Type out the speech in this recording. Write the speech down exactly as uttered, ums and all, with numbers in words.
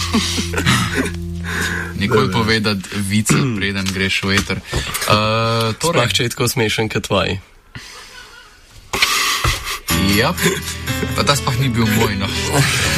Nikoli povedati vice, preden greš v eter. Uh, torej, Sploh če je tako smešen kot tvoj. Ja, pa ta sploh ni bil moj, no.